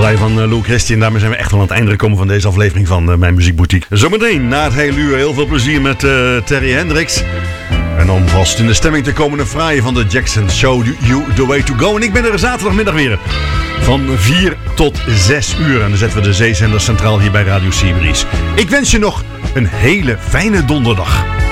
Blij van Lou Christie. En daarmee zijn we echt wel aan het einde gekomen van deze aflevering van Mijn Muziekboutique. Zometeen na het hele uur heel veel plezier met Terry Hendricks. En om vast in de stemming te komen een fraaie van de Jacksons Show You The Way To Go. En ik ben er zaterdagmiddag weer van 4 tot 6 uur. En dan zetten we de zeezender centraal hier bij Radio Seabreeze. Ik wens je nog een hele fijne donderdag.